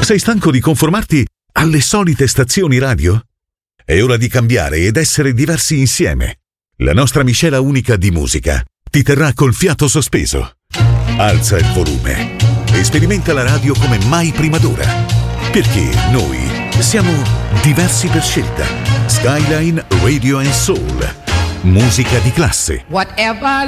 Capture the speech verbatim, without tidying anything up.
Sei stanco di conformarti alle solite stazioni radio? È ora di cambiare ed essere diversi insieme. La nostra miscela unica di musica ti terrà col fiato sospeso. Alza il volume e sperimenta la radio come mai prima d'ora. Perché noi siamo diversi per scelta. Skyline Radio and Soul. Musica di classe. Whatever